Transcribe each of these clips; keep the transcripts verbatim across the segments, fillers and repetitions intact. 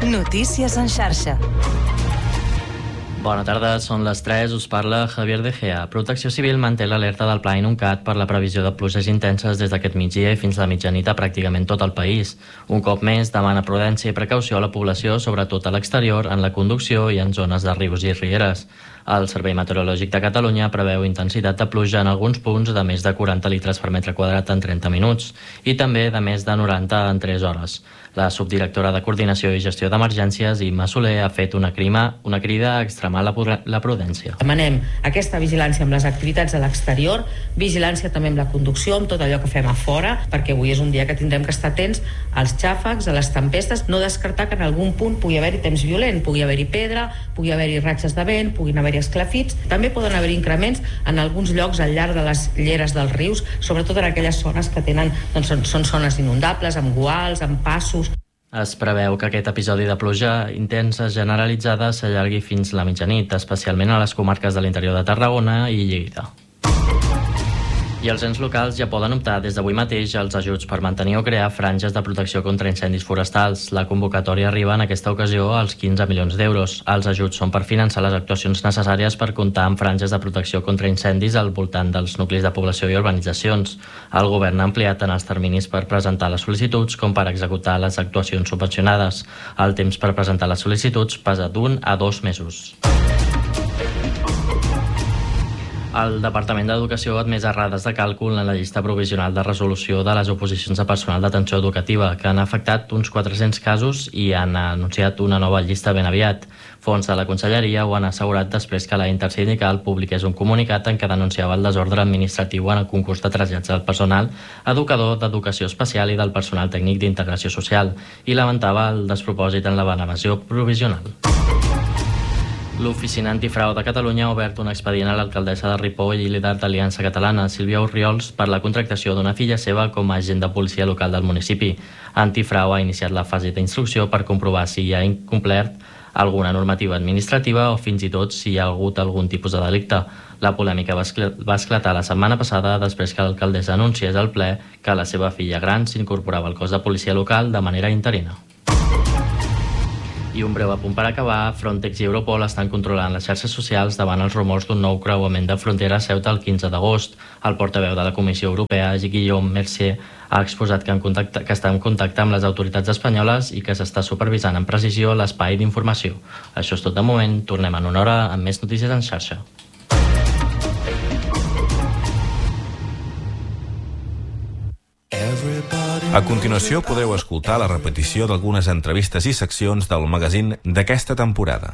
Notícies en xarxa. Bona tarda, són les tres, us parla Javier De Gea. Protecció Civil manté l'alerta del Pla Inuncat per la previsió de pluges intenses des d'aquest migdia i fins a la mitjanit a pràcticament tot el país. Un cop més, demana prudència i precaució a la població, sobretot a l'exterior, en la conducció i en zones de rius i rieres. El Servei Meteorològic de Catalunya preveu intensitat de pluja en alguns punts de més de quaranta litres per metre quadrat en trenta minuts i també de més de noranta en tres hores. La subdirectora de Coordinació i Gestió d'Emergències, Imma Soler, ha fet una, crima, una crida a extremar la, la prudència. Demanem aquesta vigilància amb les activitats a l'exterior, vigilància també amb la conducció, amb tot allò que fem a fora, perquè avui és un dia que tindrem que estar atents als xàfecs, a les tempestes, no descartar que en algun punt pugui haver-hi temps violent, pugui haver-hi pedra, pugui haver-hi ratxes de vent, puguin haver-hi esclafits. També poden haver increments en alguns llocs al llarg de les lleres dels rius, sobretot en aquelles zones que tenen, doncs, són, són zones inundables, amb guals, amb passos. Es preveu que aquest episodi de pluja intensa generalitzada s'allargui fins la mitjanit, especialment a les comarques de l'interior de Tarragona i Lleida. I els ens locals ja poden optar des d'avui mateix als ajuts per mantenir o crear franges de protecció contra incendis forestals. La convocatòria arriba en aquesta ocasió als quinze milions d'euros. Els ajuts són per finançar les actuacions necessàries per comptar amb franges de protecció contra incendis al voltant dels nuclis de població i urbanitzacions. El govern ha ampliat tant els terminis per presentar les sol·licituds com per executar les actuacions subvencionades. El temps per presentar les sol·licituds passa d'un a dos mesos. El Departament d'Educació ha admès errades de càlcul en la llista provisional de resolució de les oposicions de personal d'atenció educativa, que han afectat uns quatre-cents casos i han anunciat una nova llista ben aviat. Fons de la Conselleria ho han assegurat després que la Intersindical publiqués un comunicat en què denunciava el desordre administratiu en el concurs de trasllats del personal educador d'educació especial i del personal tècnic d'integració social i lamentava el despropòsit en la baremació provisional. L'Oficina Antifrau de Catalunya ha obert un expedient a l'alcaldessa de Ripoll i líder d'Aliança Catalana, Sílvia Orriols, per la contractació d'una filla seva com a agent de policia local del municipi. Antifrau ha iniciat la fase d'instrucció per comprovar si hi ha incomplert alguna normativa administrativa o fins i tot si hi ha hagut algun tipus de delicte. La polèmica va esclatar la setmana passada després que l'alcaldessa anunciés al ple que la seva filla gran s'incorporava al cos de policia local de manera interina. I un breu apunt per acabar, Frontex i Europol estan controlant les xarxes socials davant els rumors d'un nou creuament de frontera a Ceuta el quinze d'agost. El portaveu de la Comissió Europea, Guillaume Mercier, ha exposat que, en contacte, que està en contacte amb les autoritats espanyoles i que s'està supervisant amb precisió l'espai d'informació. Això és tot de moment, tornem en una hora amb més notícies en xarxa. A continuació podreu escoltar la repetició d'algunes entrevistes i seccions del magazín d'aquesta temporada.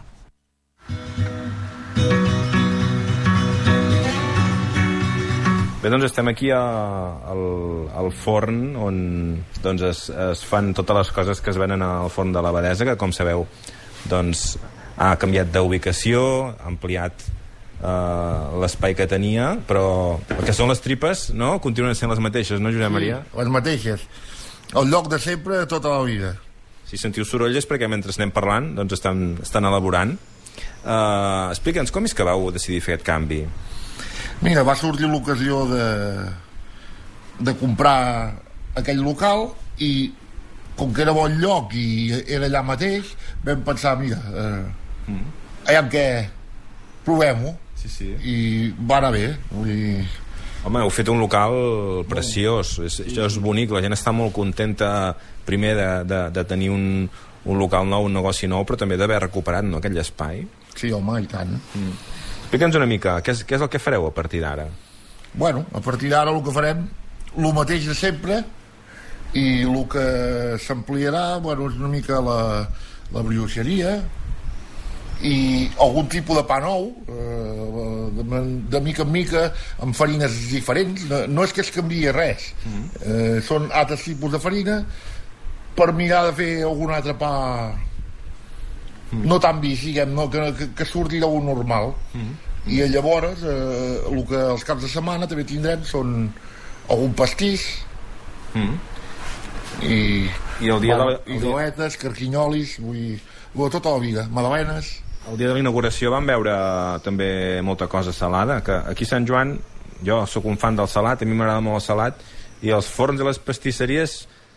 Bé, doncs estem aquí a, al, al forn on doncs, es, es fan totes les coses que es venen al forn de l'Abadesa, que com sabeu doncs, ha canviat d'ubicació, ha ampliat Uh, l'espai que tenia, però perquè són les tripes, no? Continuen sent les mateixes, no, Josep Maria? Sí, les mateixes. El lloc de sempre tota la vida. Si sentiu sorolles perquè mentre anem parlant doncs estan, estan elaborant. Uh, Explica'ns, com és que vau decidir fer aquest canvi? Mira, va sortir l'ocasió de de comprar aquell local i com que era bon lloc i era allà mateix, vam pensar, mira, uh, mm. allà què, provem-ho. Sí, sí. I va anar bé. Vull dir... Home, heu fet un local preciós, és, això és bonic, la gent està molt contenta primer de, de, de tenir un, un local nou, un negoci nou, però també d'haver recuperat, no, aquell espai. Sí, home, i tant. Mm. Explica'ns una mica, què és, què és el que fareu a partir d'ara? Bueno, a partir d'ara el que farem el mateix de sempre i el que s'ampliarà, bueno, és una mica la, la brioixeria i algun tipus de pa nou, eh, de, de mica en mica, amb farines diferents. No, no és que es canvia res, mm. eh, són altres tipus de farina per mirar de fer algun altre pa mm. no tan vist, diguem, no, que, que, que surti d'algú normal. Mm. I llavors eh, el que els caps de setmana també tindrem són algun pastís mm. i, I el dia bueno, de la... i galetes, carquinyolis, vull dir, tota la vida, magdalenes. El dia de la inauguració vam veure també molta cosa salada, que aquí a Sant Joan, jo sóc un fan del salat, a mi m'agrada molt el salat, i els forns de les pastisseries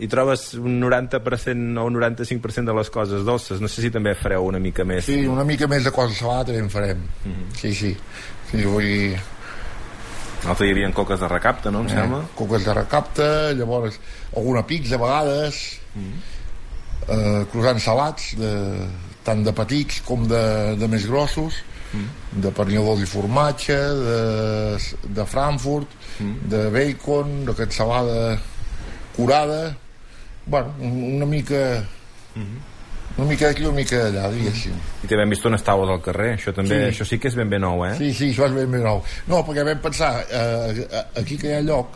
i trobes un noranta per cent o un noranta-cinc per cent de les coses dolces. No sé si també fareu una mica més. Sí, una mica més de coses salades també en farem. Mm-hmm. Sí, sí. Sí, vull dir... L'altre hi havia coques de recapte, no, em eh, sembla? Coques de recapte, llavors alguna pizza a vegades, mm-hmm. eh, croissants salats, de, tant de petits com de, de més grossos, mm-hmm. de pernil dolç i formatge, de, de Frankfurt, mm-hmm. de bacon, de cansalada curada, bueno, una mica... Mm-hmm. Una mica d'aquí, una mica d'allà, diguéssim. I també hem vist unes taules al carrer, això també, sí. Això sí que és ben ben nou, eh? Sí, sí, això és ben ben nou. No, perquè vam pensar, eh, aquí que hi ha lloc,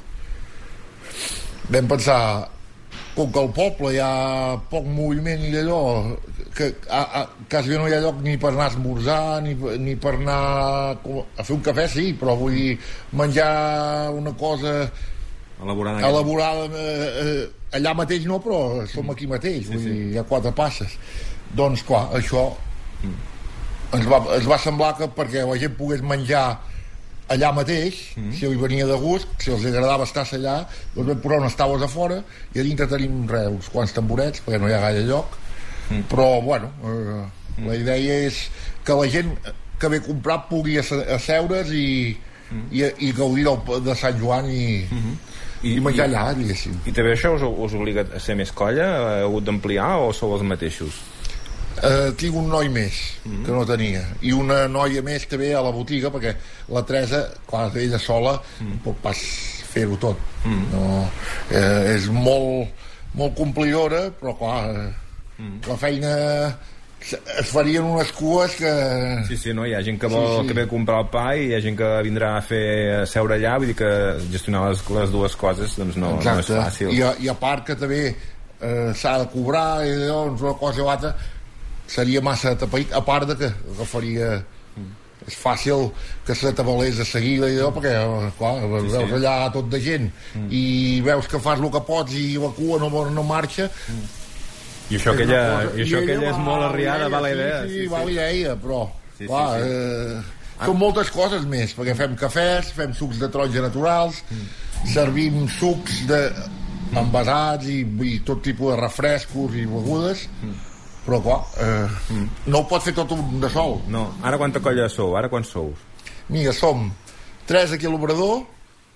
vam pensar, com que al poble hi ha poc moviment i allò, que a, a, quasi no hi ha lloc ni per anar a esmorzar, ni, ni per anar a fer un cafè, sí, però vull dir, menjar una cosa... Elaborada, elaborada eh, eh, allà mateix no, però som aquí mateix, sí, vull dir, sí. Hi ha quatre passes. Doncs clar, això mm. ens, va, ens va semblar que perquè la gent pogués menjar allà mateix, mm. si li venia de gust, si els agradava estar allà, doncs vam posar unes taules a fora i a dintre tenim res, uns quants tamborets perquè no hi ha gaire lloc, mm. però bueno, eh, mm. la idea és que la gent que ve a comprar pugui asseure's i, mm. i, i gaudir del, de Sant Joan i... Mm-hmm. I, i menjar allà, diguéssim. I també això us, us obliga a ser més colla? Heu hagut d'ampliar o sou els mateixos? Uh, tinc un noi més mm-hmm. que no tenia i una noia més també a la botiga perquè la Teresa, clar, ella sola mm-hmm. pot pas fer-ho tot mm-hmm. no, eh, és molt molt complidora, però clar mm-hmm. la feina es farien unes cues que... Sí, sí, no? Hi ha gent que vol sí, sí. que ve a comprar el pa i hi ha gent que vindrà a fer a seure allà, vull dir que gestionar les, les dues coses doncs no, no és fàcil. I a, i a part que també eh, s'ha de cobrar i doncs una cosa o altra seria massa tapaït, a part de que agafaria... Mm. És fàcil que se t'avalés de seguida i allò, perquè clar, sí, veus sí. allà tot de gent mm. i veus que fas el que pots i la cua no, no marxa mm. I això que ella, i això que ella és molt arriada, va la idea. Sí, sí, sí, va la idea, però sí, clar, sí, sí. Eh, són moltes coses més, perquè fem cafès, fem sucs de taronja naturals, mm. servim sucs de, envasats i, i tot tipus de refrescos i begudes, mm. però clar, eh, mm. no ho pot fer tot un de sol. No, ara quanta colla sou? Ara quants sou? Mira, som tres aquí a l'Obrador,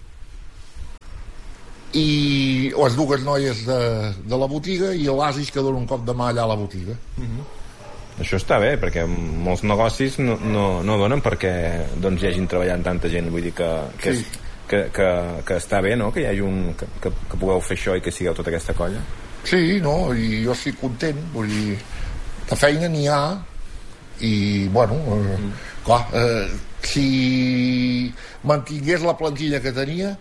i les dues noies de, de la botiga i l'Asis que dona un cop de mà allà a la botiga. Mm-hmm. Això està bé, perquè molts negocis no, no, no donen perquè doncs, hi hagin treballant tanta gent, vull dir que, que, sí. que, que, que està bé, no?, que hi hagi un... Que, que, que pugueu fer això i que sigueu tota aquesta colla. Sí, no, i jo estic content, vull dir, de feina n'hi ha i, bueno, eh, mm. clar, eh, si mantingués la plantilla que tenia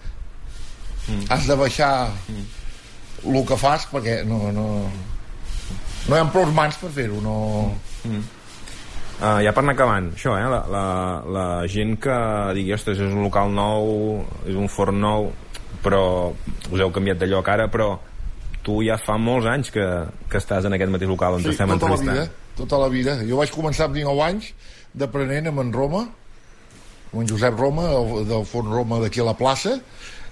Mm. has de baixar mm. el que fas perquè no, no, no hi ha prou mans per fer-ho no... mm. uh, ja per anar acabant això, eh? la, la, la gent que digui, ostres, és un local nou és un forn nou però us heu canviat de lloc ara, però tu ja fa molts anys que, que estàs en aquest mateix local on sí, estem tota entrevistant la vida, tota la vida, jo vaig començar amb dinou anys d'aprenent amb en Roma amb en Josep Roma del forn Roma d'aquí a la plaça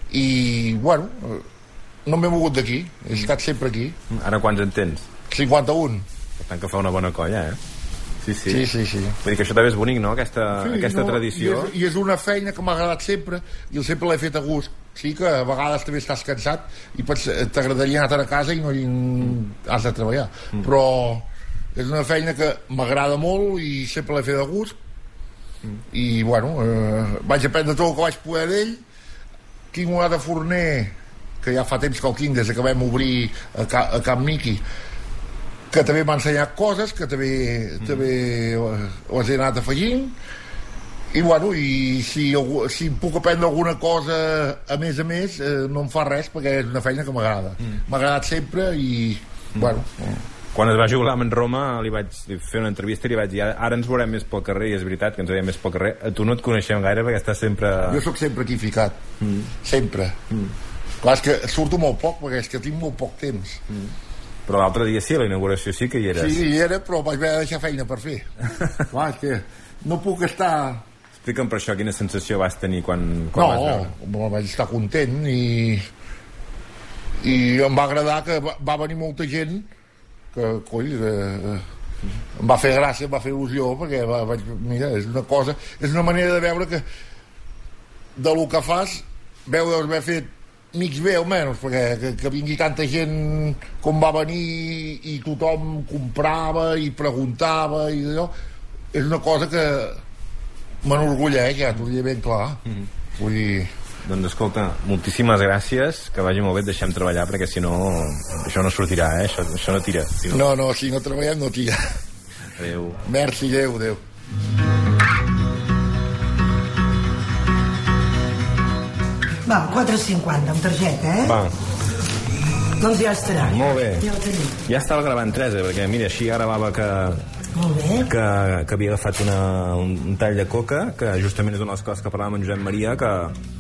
i, bueno, no m'he mogut d'aquí, he estat sempre aquí. Ara quants en tens? cinquanta-un. Per tant que fa una bona colla, eh? Sí, sí. Sí, sí, sí. Vull dir que això també és bonic, no?, aquesta, sí, aquesta no, tradició. I és, I és una feina que m'ha agradat sempre, i sempre l'he fet a gust. Sí que a vegades també estàs cansat i t'agradaria anar a casa i no hi has de treballar. Mm. Però és una feina que m'agrada molt i sempre l'he fet a gust. Mm. I, bueno, eh, vaig aprendre tot el que vaig poder d'ell. Tinc un altre forner que ja fa temps que el tinc des que vam obrir a, Ca a Camp Miqui que també m'ha ensenyat coses que també, mm. també les he anat afegint i bueno i si, si puc aprendre alguna cosa a més a més eh, no em fa res perquè és una feina que m'agrada mm. m'ha agradat sempre i mm. bueno quan es va jugar amb en Roma li vaig fer una entrevista i li vaig dir ara ens veurem més pel carrer i és veritat que ens veiem més pel carrer. A tu no et coneixem gaire perquè estàs sempre... Jo sóc sempre aquí ficat. Mm. Sempre. Mm. Clar, és que surto molt poc perquè és que tinc molt poc temps. Mm. Però l'altre dia sí, a la inauguració sí que hi eres. Sí, hi era, però vaig haver de deixar feina per fer. Clar, és que no puc estar... Explica'm per això quina sensació vas tenir quan, quan no, vas veure. No, vaig estar content i... i em va agradar que va, va venir molta gent que, coi, eh, em va fer gràcia, em va fer il·lusió, perquè va, vaig, mira, és una cosa, és una manera de veure que de lo que fas veu d'haver fet mig bé almenys, perquè que, que vingui tanta gent com va venir i tothom comprava i preguntava i allò, és una cosa que m'enorgulleix, ja t'ho diré ben clar. Mm-hmm. Vull dir... Doncs escolta, moltíssimes gràcies, que vagi molt bé, et deixem treballar, perquè si no això no sortirà, eh? Això, això no tira. Si no... no, no, si no treballem no tira. Adéu. Merci, adéu, adéu. Va, quatre cinquanta, amb targeta, eh? Va. Doncs ja estarà. Molt bé. Ja ho tenim. Ja estava gravant Teresa, perquè mira, així ja gravava que... Molt bé. Que, que havia agafat una, un, un tall de coca, que justament és una de les coses que parlàvem amb Josep Maria, que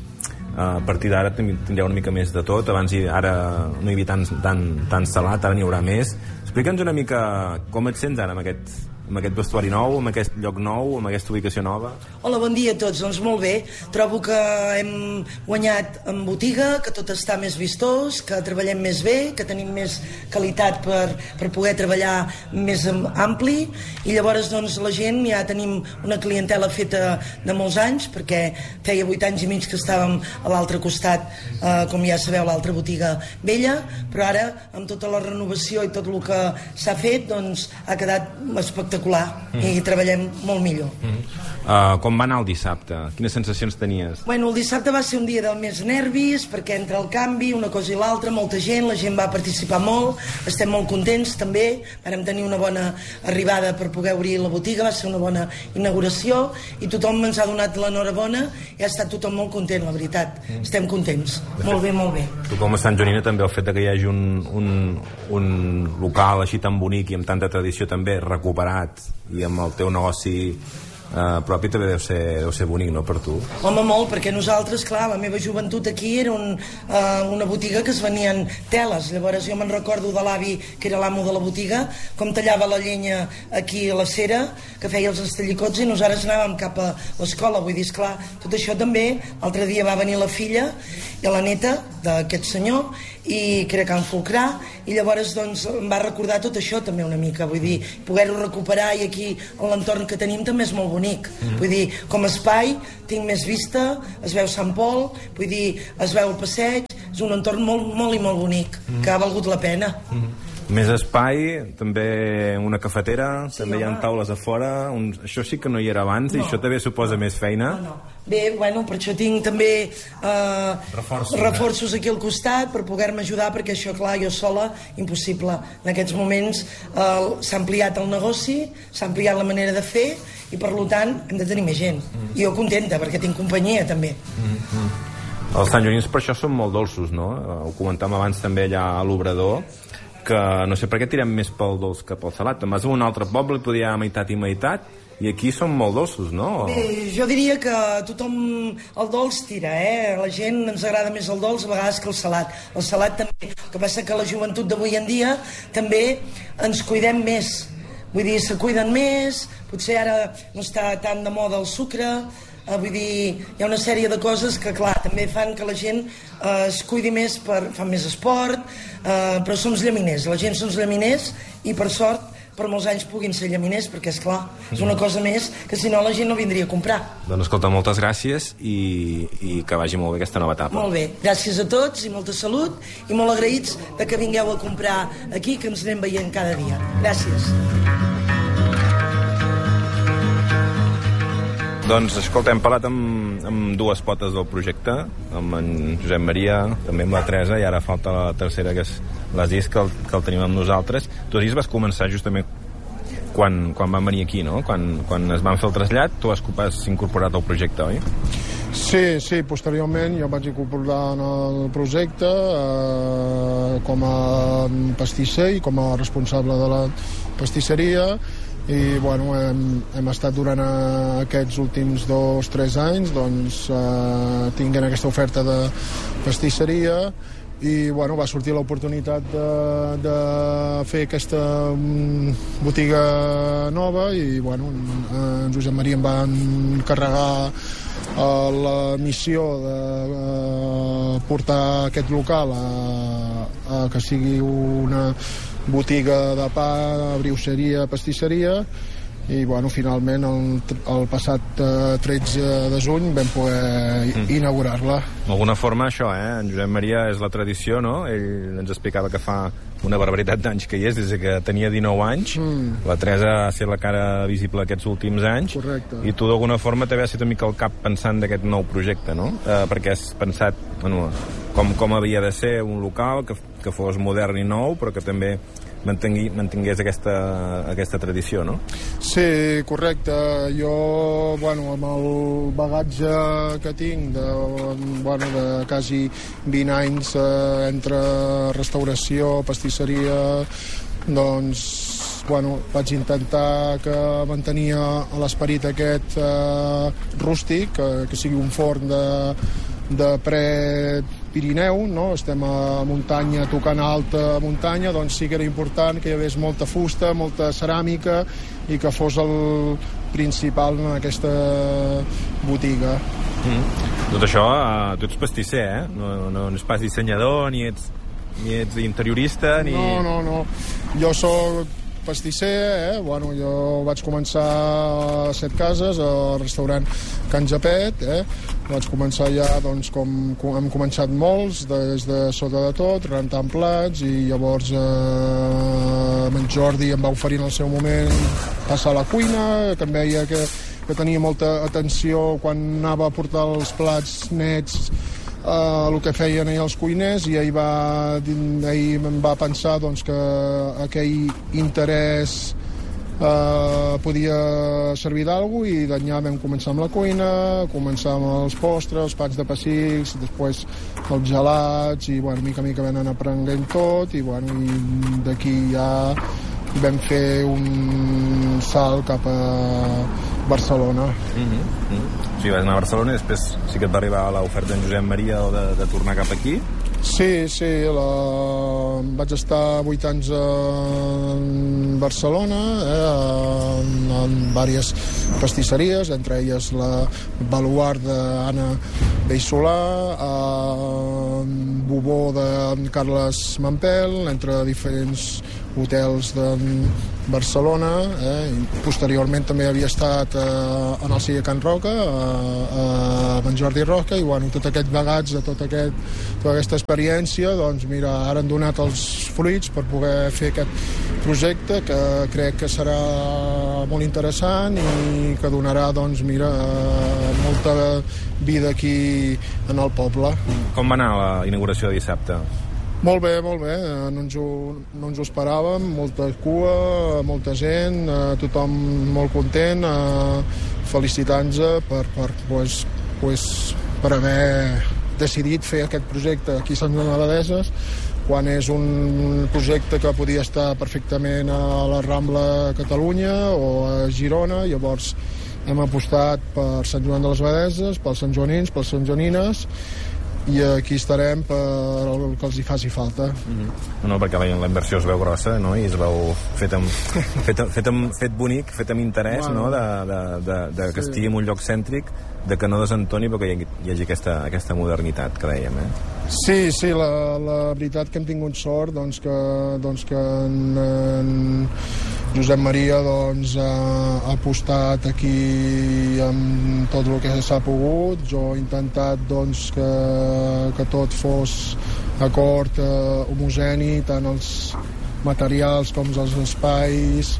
a partir d'ara tindreu una mica més de tot. Abans hi, ara no hi havia tant, tant, tant salat, ara n'hi haurà més. Explica'ns una mica com et sents ara amb aquest, amb aquest vestuari nou, amb aquest lloc nou, amb aquesta ubicació nova. Hola, bon dia a tots. Doncs molt bé. Trobo que hem guanyat en botiga, que tot està més vistós, que treballem més bé, que tenim més qualitat per, per poder treballar més ampli, i llavors doncs la gent ja tenim una clientela feta de molts anys, perquè feia vuit anys i mig que estàvem a l'altre costat, eh, com ja sabeu, l'altra botiga vella, però ara amb tota la renovació i tot el que s'ha fet, doncs ha quedat espectacular mm. i treballem molt millor. Mm. Uh, com va anar el dissabte? Quines sensacions tenies? Bueno, el dissabte va ser un dia del més nervis, perquè entre el canvi, una cosa i l'altra, molta gent, la gent va participar molt, estem molt contents també, vam tenir una bona arribada per poder obrir la botiga, va ser una bona inauguració, i tothom ens ha donat l'enhorabona, i ha estat tothom molt content, la veritat. Mm. Estem contents. De molt fet, bé, molt bé. Tu com a Sant Joanina també el fet que hi hagi un, un, un local així tan bonic i amb tanta tradició també recuperat i amb el teu negoci Uh, propi també deu ser, deu ser bonic, no, per tu? Home, molt, perquè nosaltres, clar, la meva joventut aquí era un, uh, una botiga que es venien teles, llavors jo me'n recordo de l'avi, que era l'amo de la botiga, com tallava la llenya aquí a la cera, que feia els estallicots, i nosaltres anàvem cap a l'escola, vull dir, esclar, tot això també, l'altre dia va venir la filla i la neta d'aquest senyor, i que era Can Fulcrà, i llavors doncs em va recordar tot això també una mica, vull dir, poder-ho recuperar, i aquí l'entorn que tenim també és molt bonic, mm. vull dir, com a espai tinc més vista, es veu Sant Pol, vull dir, es veu el passeig, és un entorn molt, molt i molt bonic, mm. que ha valgut la pena. Mm. Més espai, també una cafetera, sí, també home. Hi ha taules a fora, un... això sí que no hi era abans, no. I això també suposa més feina. No, no. Bé, bueno, per això tinc també eh, reforços, reforços aquí al costat per poder-me ajudar, perquè això, clar, jo sola, impossible. En aquests moments eh, s'ha ampliat el negoci, s'ha ampliat la manera de fer, i per tant hem de tenir més gent. Mm. I jo contenta, perquè tinc companyia també. Mm-hmm. Els santjoanins per això són molt dolços, no? Ho comentàvem abans també allà a l'Obrador, que no sé per què tirem més pel dolç que pel salat. Te'n vas a un altre poble i podria haver meitat i meitat, i aquí són molt dolços, no? Bé, jo diria que tothom el dolç tira, eh? La gent ens agrada més el dolç a vegades que el salat. El salat també. El que passa que la joventut d'avui en dia també ens cuidem més. Vull dir, se cuiden més, potser ara no està tan de moda el sucre, Uh, vull dir, hi ha una sèrie de coses que, clar, també fan que la gent uh, es cuidi més, per, fan més esport, uh, però som llaminers, la gent som llaminers, i per sort, per molts anys puguin ser llaminers, perquè, és clar, és una cosa més que si no la gent no vindria a comprar. Doncs escolta, moltes gràcies i, i que vagi molt bé aquesta nova etapa. Molt bé, gràcies a tots i molta salut, i molt agraïts de que vingueu a comprar aquí, que ens anem veient cada dia. Gràcies. Doncs, escolta, hem parlat amb, amb dues potes del projecte, amb en Josep Maria, també amb la Teresa, i ara falta la tercera, que és l'Aziz, que el, que el tenim amb nosaltres. Tu, Aziz, vas començar justament quan, quan vam venir aquí, no? Quan, quan es van fer el trasllat, tu has, has incorporat al projecte, oi? Sí, sí, posteriorment jo vaig incorporar en el projecte eh, com a pastisser i com a responsable de la pastisseria, i bueno, hem, hem estat durant aquests últims dos o tres anys doncs eh, tinguent aquesta oferta de pastisseria, i bueno, va sortir l'oportunitat de, de fer aquesta um, botiga nova, i bueno, en Josep Maria em va encarregar la missió de uh, portar aquest local a, a que sigui una botiga de pa, brioixeria, pastisseria, i bueno, finalment el, el passat uh, tretze de juny vam poder mm. inaugurar-la. D'alguna forma això, eh? En Josep Maria és la tradició, no? Ell ens explicava que fa una barbaritat d'anys que hi és, des que tenia dinou anys. Mm. La Teresa ha estat la cara visible aquests últims anys. Correcte. I tu d'alguna forma t'havies estat una mica al cap pensant d'aquest nou projecte, no? Eh, perquè has pensat, bueno, com, com havia de ser un local que, que fos modern i nou, però que també Mantengui, mantingués aquesta, aquesta tradició, no? Sí, correcte. Jo, bueno, amb el bagatge que tinc de, bueno, de quasi vint anys eh, entre restauració, pastisseria, doncs, bueno, vaig intentar que mantenia l'esperit aquest eh, rústic, que, que sigui un forn de, de pre-Pirineu, no? Estem a muntanya, tocant a alta muntanya, doncs sí que era important que hi hagués molta fusta, molta ceràmica, i que fos el principal en aquesta botiga. Mm. Tot això, eh, tu ets pastisser, eh? No, no, no ets pas dissenyador, ni ets, ni ets interiorista, ni... No, no, no. Jo soc pastisser, eh? Bueno, jo vaig començar a Set Cases, al restaurant Can Japet, eh? Vaig començar ja, doncs, com, com hem començat molts, des de sota de tot, rentant plats, i llavors eh, en Jordi em va oferir en el seu moment passar a la cuina, que em veia que, que tenia molta atenció quan anava a portar els plats nets, Uh, el que feien els cuiners, i ell, va, ell em va pensar doncs, que aquell interès uh, podia servir d'algú, i d'anyà vam començar amb la cuina, començar amb els postres, els pans de pessics, després els gelats, i bueno, mica a mica vam anar aprenent tot, i, bueno, i d'aquí ja vam fer un salt cap a Barcelona. Mm-hmm. Mm-hmm. O sigui, vas anar a Barcelona i després sí que et va arribar l'oferta d'en Josep Maria de, de tornar cap aquí? Sí, sí, la... vaig estar vuit anys a Barcelona, eh, en, en diverses pastisseries, entre elles la Baluard d'Anna Beixolà, a Bobó de Carles Mampel, entre diferents hotels de Barcelona, eh? I posteriorment també havia estat eh, en el Silla Can Roca, a, a en Jordi Roca, i bueno, tot aquest bagatge, tot aquest, tota aquesta experiència, doncs mira, ara han donat els fruits per poder fer aquest projecte, que crec que serà molt interessant i que donarà, doncs mira, molta vida aquí en el poble. Com va anar la inauguració de dissabte? Molt bé, molt bé, no ens ho, no ens ho esperàvem, molta cua, molta gent, eh, tothom molt content, eh, felicitant-nos per, per, pues, pues, per haver decidit fer aquest projecte aquí a Sant Joan de l'Abadesses, quan és un projecte que podia estar perfectament a la Rambla Catalunya o a Girona. Llavors hem apostat per Sant Joan de les Abadesses, pels santjoanins, pels santjoanines, i aquí estarem per el que els hi faci falta. Mm-hmm. No, perquè la, la inversió es veu grossa, no? I es veu fet, amb, fet, fet, amb, fet bonic, fet amb interès, bueno, no? de, de, de, de que sí, estigui en un lloc cèntric, de que no desentoni, però que hi, hi hagi aquesta, aquesta modernitat que dèiem, eh? Sí, sí, la, la veritat que hem tingut sort, doncs que, doncs que en, en Josep Maria doncs, ha, ha apostat aquí amb tot el que s'ha pogut. Jo he intentat doncs, que, que tot fos acord, eh, homogeni, tant els materials com els espais,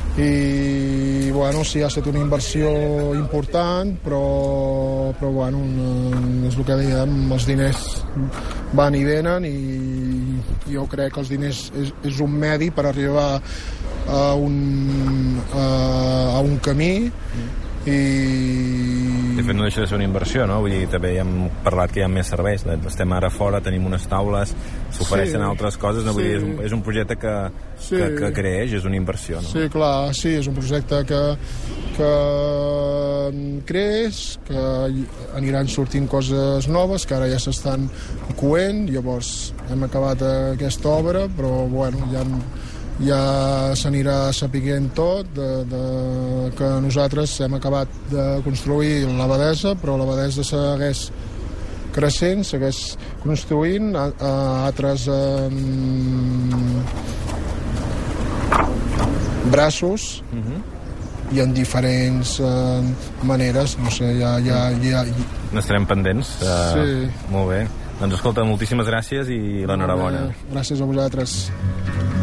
i bueno, sí, ha estat una inversió important, però, però bueno, és el que dèiem, els diners van i venen, i jo crec que els diners és, és un medi per arribar a un, a, a un camí, i... De fet, no deixa de ser una inversió, no? Vull dir, també ja hem parlat que hi ha més serveis. Estem ara fora, tenim unes taules, s'ofereixen sí, altres coses, no? Vull dir, és un, és un projecte que, sí, que, que creix, és una inversió, no? Sí, clar, sí, és un projecte que, que creix, que aniran sortint coses noves, que ara ja s'estan coent. Llavors hem acabat aquesta obra, però bueno, hi ha ja s'anirà sapiguent tot de, de, que nosaltres hem acabat de construir l'abadesa, però l'abadesa segueix creixent, segueix construint a, a altres eh, braços uh-huh. i en diferents eh, maneres, no sé, ja... ja, ja, ja... N'estarem pendents. Uh, sí. Molt bé. Doncs escolta, moltíssimes gràcies i l'enhorabona. Gràcies a vosaltres.